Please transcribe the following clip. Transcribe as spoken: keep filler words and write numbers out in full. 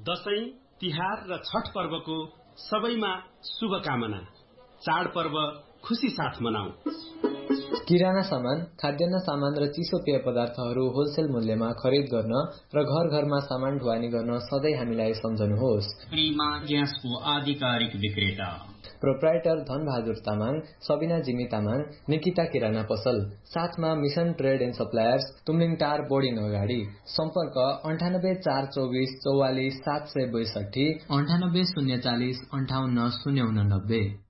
दशैं, तिहार र छठ पर्वको सबैमा शुभकामना। चाडपर्व खुशी साथ मनाऊ। किराना सामान, खाद्यान्न सामान र चिसो पेय पदार्थहरू होलसेल मूल्यमा खरिद गर्न र घर घरमा सामान ढुवानी गर्न सधैँ हामीलाई सम्झनुहोस्। प्रिमा ग्यासको आधिकारिक विक्रेता प्रोप्राइटर धनबहादुर तामाङ, सबिना जिमी तामाङ, निकिता किराना पसल, साथमा mission trade and suppliers, Tumling tar boarding अगाडि। सम्पर्क अन्ठानब्बे चार चौबिस चौवालिस सात सय बैसठी, अन्ठानब्बे शून्य चालिस अन्ठाउन्न शून्य उनानब्बे।